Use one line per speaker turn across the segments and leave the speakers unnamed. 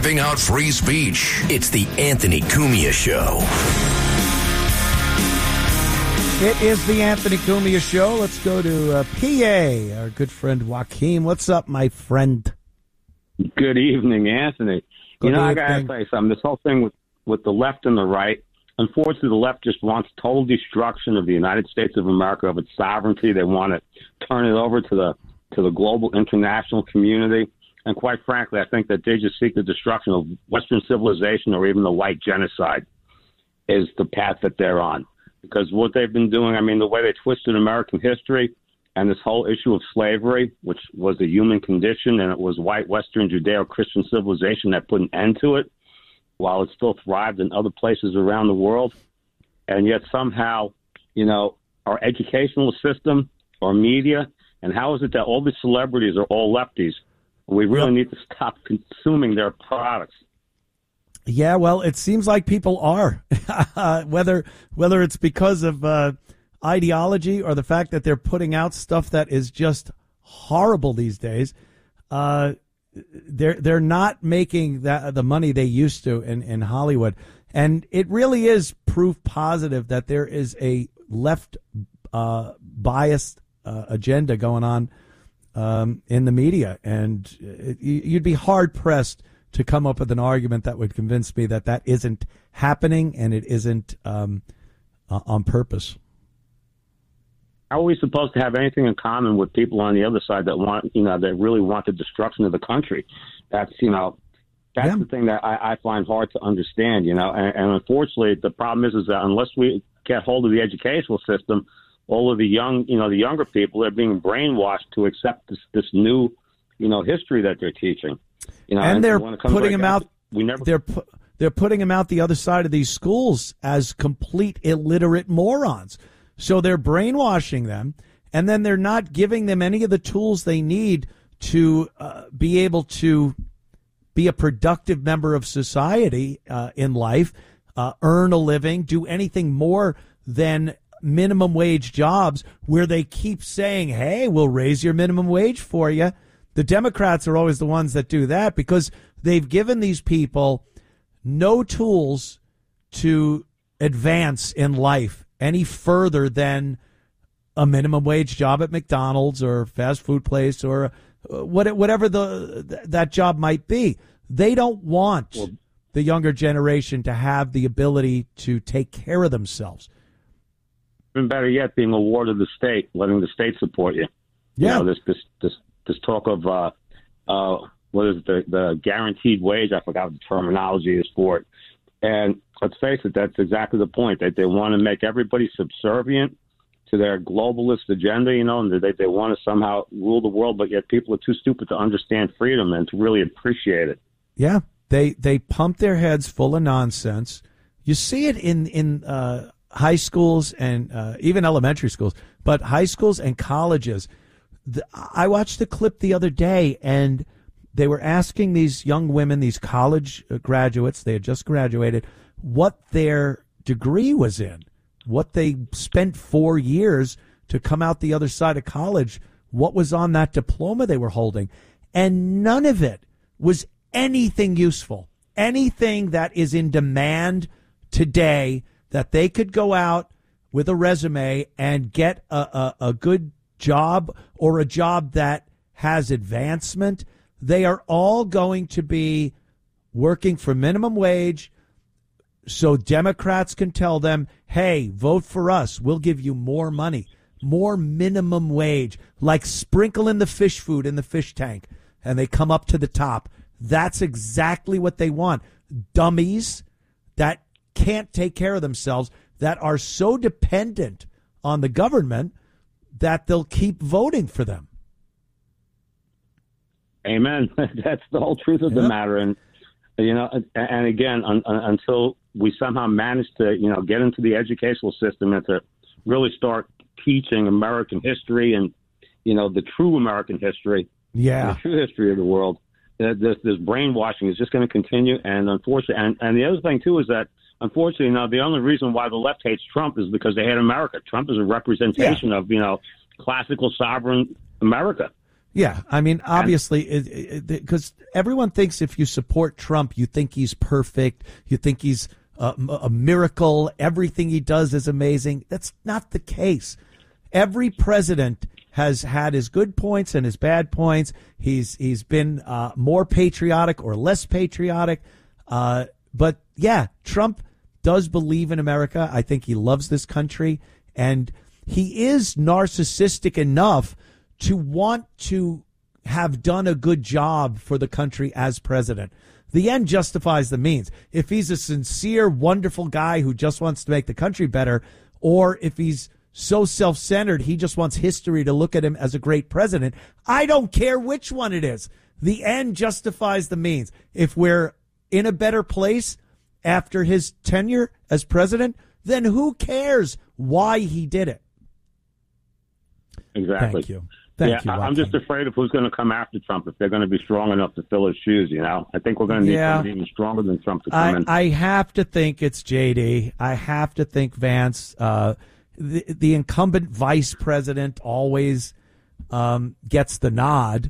ripping out free speech.
It's the Anthony Cumia Show.
It is the Anthony Cumia Show. Let's go to PA, our good friend Joaquin. What's up, my friend?
Good evening, Anthony. I got to say something. This whole thing with the left and the right, unfortunately, the left just wants total destruction of the United States of America, of its sovereignty. They want to turn it over to the global international community. And quite frankly, I think that they just seek the destruction of Western civilization, or even the white genocide is the path that they're on. Because what they've been doing, the way they twisted American history and this whole issue of slavery, which was a human condition, and it was white Western Judeo-Christian civilization that put an end to it, while it still thrived in other places around the world. And yet somehow, our educational system, our media, and how is it that all these celebrities are all lefties? We really need to stop consuming their products.
Yeah, well, it seems like people are, whether it's because of ideology or the fact that they're putting out stuff that is just horrible these days. They're not making the money they used to in Hollywood, and it really is proof positive that there is a left biased agenda going on in the media, and you'd be hard pressed to come up with an argument that would convince me that isn't happening, and it isn't on purpose.
How are we supposed to have anything in common with people on the other side that want, that really want the destruction of the country? That's the thing that I find hard to understand, and unfortunately the problem is that unless we get hold of the educational system, all of the young, the younger people are being brainwashed to accept this new, history that they're teaching.
And they're putting them out. They're putting them out the other side of these schools as complete illiterate morons. So they're brainwashing them, and then they're not giving them any of the tools they need to be able to be a productive member of society in life, earn a living, do anything more than minimum wage jobs, where they keep saying, hey, we'll raise your minimum wage for you. The Democrats are always the ones that do that because they've given these people no tools to advance in life any further than a minimum wage job at McDonald's or fast food place or whatever that job might be. They don't want the younger generation to have the ability to take care of themselves.
Even better yet, being awarded the state, letting the state support you.
Yeah.
This talk of what is the guaranteed wage? I forgot what the terminology is for it. And let's face it, that's exactly the point. That they want to make everybody subservient to their globalist agenda, and they want to somehow rule the world, but yet people are too stupid to understand freedom and to really appreciate it.
Yeah, they pump their heads full of nonsense. You see it in high schools and even elementary schools, but high schools and colleges. I watched a clip the other day, and they were asking these young women, these college graduates, they had just graduated, what their degree was in, what they spent 4 years to come out the other side of college, what was on that diploma they were holding. And none of it was anything useful, anything that is in demand today that they could go out with a resume and get a good job or a job that has advancement. They are all going to be working for minimum wage so Democrats can tell them, hey, vote for us. We'll give you more money, more minimum wage, like sprinkling the fish food in the fish tank, and they come up to the top. That's exactly what they want. Dummies that can't take care of themselves, that are so dependent on the government that they'll keep voting for them.
Amen. That's the whole truth of the matter. And, and again, until we somehow manage to, get into the educational system and to really start teaching American history and, the true American history, the true history of the world, this brainwashing is just going to continue. And unfortunately, and the other thing, too, is that, unfortunately, the only reason why the left hates Trump is because they hate America. Trump is a representation of, classical sovereign America.
Yeah, I mean, obviously, because everyone thinks if you support Trump, you think he's perfect, you think he's a miracle, everything he does is amazing. That's not the case. Every president has had his good points and his bad points. He's been more patriotic or less patriotic. But yeah, Trump does believe in America. I think he loves this country, and he is narcissistic enough to want to have done a good job for the country as president. The end justifies the means. If he's a sincere, wonderful guy who just wants to make the country better, or if he's so self-centered he just wants history to look at him as a great president, I don't care which one it is. The end justifies the means. If we're in a better place after his tenure as president, then who cares why he did it?
Exactly.
Thank you. Thank you,
I'm just afraid of who's going to come after Trump, if they're going to be strong enough to fill his shoes, I think we're going to need someone even stronger than Trump to come in.
I have to think it's JD. I have to think Vance. The incumbent vice president always gets the nod.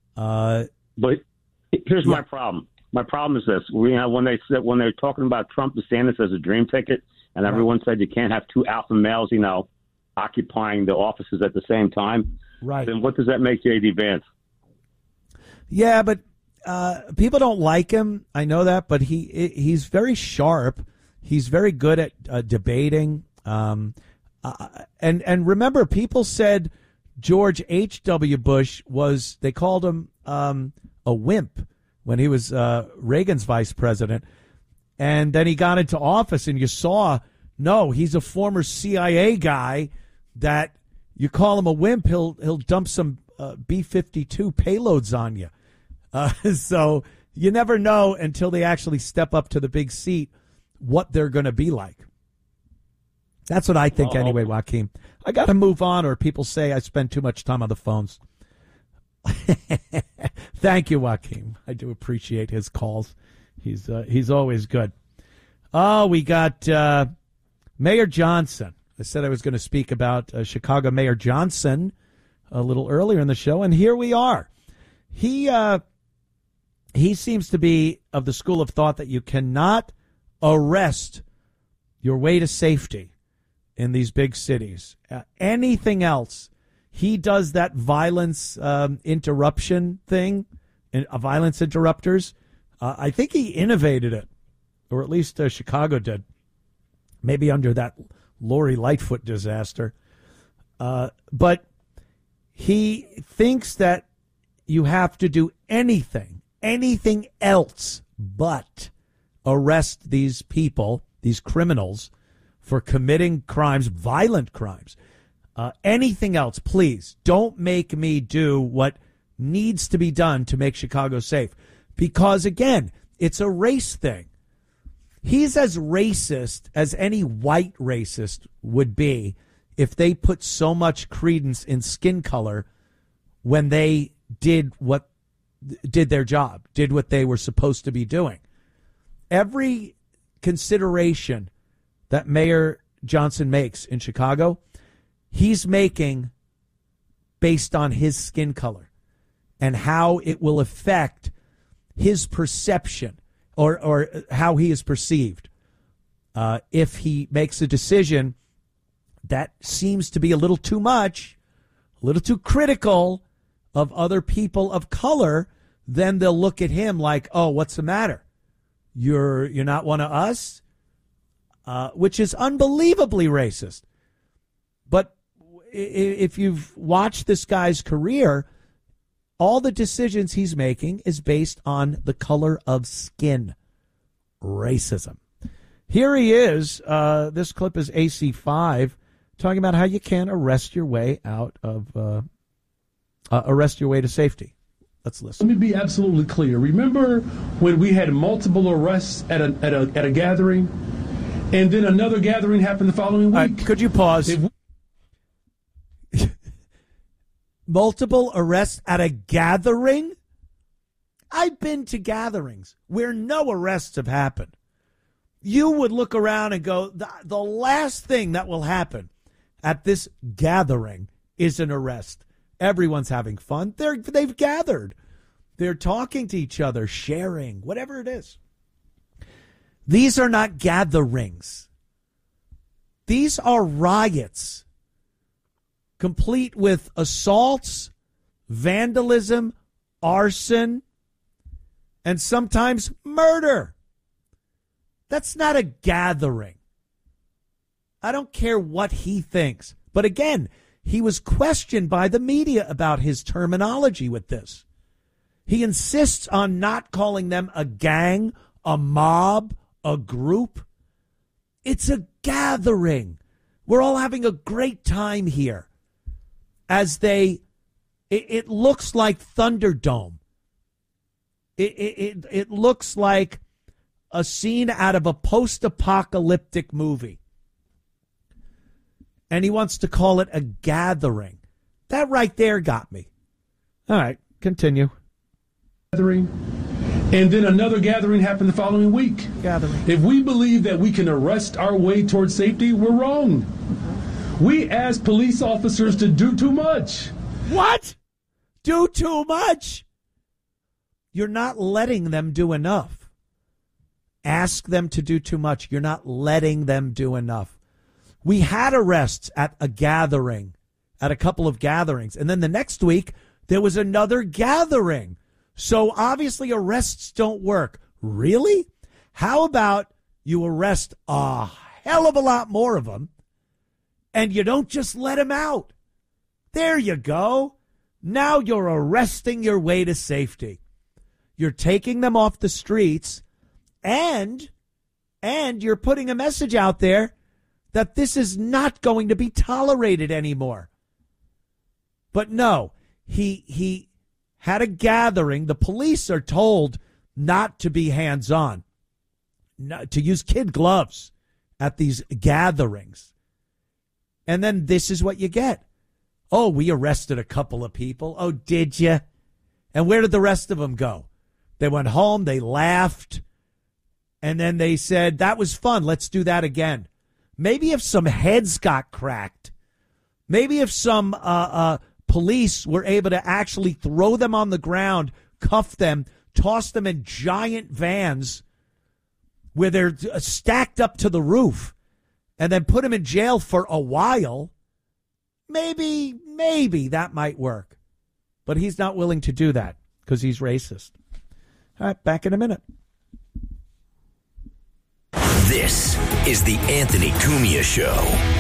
But here's my problem. My problem is this. When they're talking about Trump DeSantis as a dream ticket, and everyone said you can't have two alpha males, occupying the offices at the same time.
Right.
Then what does that make J.D. Vance?
Yeah, but people don't like him. I know that, but he's very sharp. He's very good at debating. And remember, people said George H.W. Bush they called him a wimp when he was Reagan's vice president. And then he got into office, and you saw, no, he's a former CIA guy that you call him a wimp, he'll dump some B-52 payloads on you. So you never know until they actually step up to the big seat what they're going to be like. That's what I think anyway, Joaquin. I got to move on, or people say I spend too much time on the phones. Thank you, Joaquin. I do appreciate his calls. He's always good. Oh, we got Mayor Johnson. I said I was going to speak about Chicago Mayor Johnson a little earlier in the show, and here we are. He seems to be of the school of thought that you cannot arrest your way to safety in these big cities. Anything else, he does that violence interruption thing, violence interrupters. I think he innovated it, or at least Chicago did, maybe under that Lori Lightfoot disaster. But he thinks that you have to do anything else but arrest these people, these criminals, for committing crimes, violent crimes. Anything else, please, don't make me do what needs to be done to make Chicago safe. Because, again, it's a race thing. He's as racist as any white racist would be if they put so much credence in skin color when they did their job, did what they were supposed to be doing. Every consideration that Mayor Johnson makes in Chicago, he's making based on his skin color and how it will affect his perception or how he is perceived. If he makes a decision that seems to be a little too much, a little too critical of other people of color, then they'll look at him like, oh, what's the matter? You're not one of us? Which is unbelievably racist. But if you've watched this guy's career, all the decisions he's making is based on the color of skin. Racism. Here he is. This clip is AC5 talking about how you can arrest your way out of arrest your way to safety. Let's listen.
Let me be absolutely clear. Remember when we had multiple arrests at a gathering, and then another gathering happened the following week?
Could you pause? Multiple arrests at a gathering? I've been to gatherings where no arrests have happened. You would look around and go, the last thing that will happen at this gathering is an arrest. Everyone's having fun. They've gathered. They're talking to each other, sharing, whatever it is. These are not gatherings. These are riots, complete with assaults, vandalism, arson, and sometimes murder. That's not a gathering. I don't care what he thinks. But again, he was questioned by the media about his terminology with this. He insists on not calling them a gang, a mob, a group. It's a gathering. We're all having a great time here. As it looks like Thunderdome. It looks like a scene out of a post-apocalyptic movie. And he wants to call it a gathering. That right there got me. All right, continue.
Gathering. And then another gathering happened the following week.
Gathering.
If we believe that we can arrest our way towards safety, we're wrong. We ask police officers to do too much.
What? Do too much? You're not letting them do enough. Ask them to do too much. You're not letting them do enough. We had arrests at a gathering, at a couple of gatherings. And then the next week, there was another gathering. So obviously arrests don't work. Really? How about you arrest a hell of a lot more of them and you don't just let them out? There you go. Now you're arresting your way to safety. You're taking them off the streets and you're putting a message out there that this is not going to be tolerated anymore. But no, he had a gathering. The police are told not to be hands-on, not to use kid gloves at these gatherings. And then this is what you get. Oh, we arrested a couple of people. Oh, did you? And where did the rest of them go? They went home, they laughed, and then they said, that was fun, let's do that again. Maybe if some heads got cracked, maybe if some police were able to actually throw them on the ground, cuff them, toss them in giant vans where they're stacked up to the roof, and then put them in jail for a while, maybe that might work. But he's not willing to do that because he's racist. All right, back in a minute.
This is the Anthony Cumia Show.